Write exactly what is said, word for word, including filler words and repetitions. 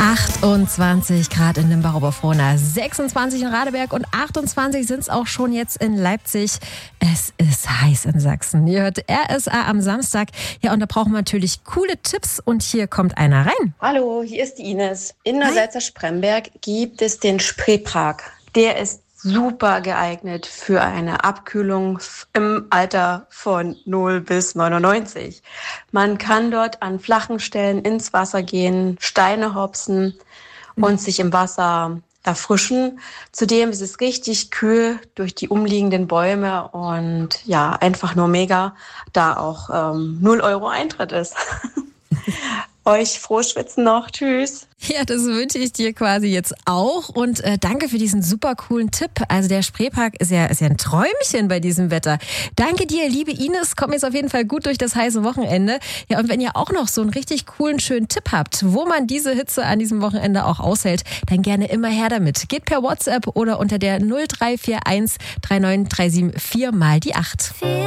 achtundzwanzig Grad in Limbach-Oberfrohna, sechsundzwanzig in Radeberg und achtundzwanzig sind es auch schon jetzt in Leipzig. Es ist heiß in Sachsen. Ihr hört R S A am Samstag. Ja, und da brauchen wir natürlich coole Tipps und hier kommt einer rein. Hallo, hier ist die Ines. In der Salzer Spremberg gibt es den Spreepark. Der ist super geeignet für eine Abkühlung im Alter von null bis neunundneunzig. Man kann dort an flachen Stellen ins Wasser gehen, Steine hopsen und sich im Wasser erfrischen. Zudem ist es richtig kühl durch die umliegenden Bäume und ja, einfach nur mega, da auch ähm, null Euro Eintritt ist. Euch frohes Schwitzen noch. Tschüss. Ja, das wünsche ich dir quasi jetzt auch und äh, danke für diesen super coolen Tipp. Also der Spreepark ist ja, ist ja ein Träumchen bei diesem Wetter. Danke dir, liebe Ines. Komm jetzt auf jeden Fall gut durch das heiße Wochenende. Ja, und wenn ihr auch noch so einen richtig coolen, schönen Tipp habt, wo man diese Hitze an diesem Wochenende auch aushält, dann gerne immer her damit. Geht per WhatsApp oder unter der null drei vier eins drei neun drei sieben vier mal die acht.